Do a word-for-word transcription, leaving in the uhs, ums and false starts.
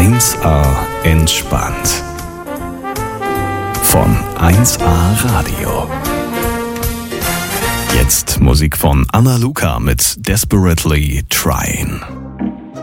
eins A entspannt. Von eins A Radio. Jetzt Musik von Anna Luca mit Desperately Trying.